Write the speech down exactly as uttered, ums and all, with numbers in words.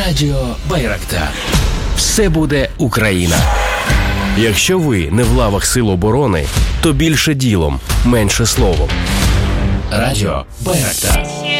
Радіо Байрактар. Все буде Україна. Якщо ви не в лавах Сил оборони, то більше ділом, менше словом. Радіо Байрактар.